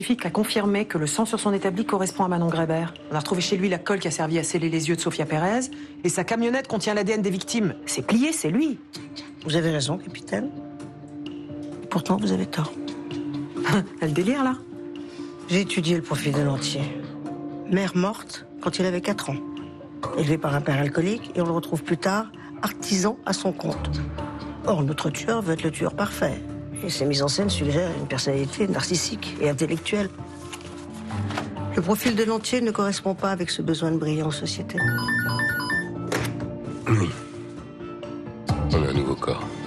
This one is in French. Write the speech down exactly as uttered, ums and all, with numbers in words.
scientifique a confirmé que le sang sur son établi correspond à Manon Grébert. On a retrouvé chez lui la colle qui a servi à sceller les yeux de Sofia Pérez. Et sa camionnette contient l'A D N des victimes. C'est plié, c'est lui. Vous avez raison, capitaine. Pourtant, vous avez tort. Elle délire, là. J'ai étudié le profil de Lantier. Mère morte quand il avait quatre ans. Élevé par un père alcoolique, et on le retrouve plus tard, artisan à son compte. Or, notre tueur veut être le tueur parfait. Et ses mises en scène suggèrent une personnalité narcissique et intellectuelle. Le profil de Lantier ne correspond pas avec ce besoin de briller en société. Oui. On a un nouveau corps.